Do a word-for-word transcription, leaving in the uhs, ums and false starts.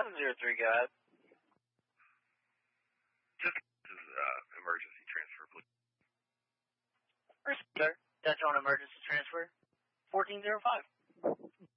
seven zero three, go ahead. Just uh, emergency transfer, please. First, sir. Touch on emergency transfer. fourteen oh five.